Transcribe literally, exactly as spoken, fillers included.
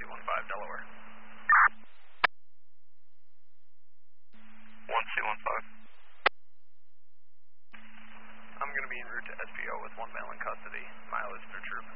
two one five, Delaware. one two one five. I'm going to be en route to S P O with one male in custody. Mileage through troop.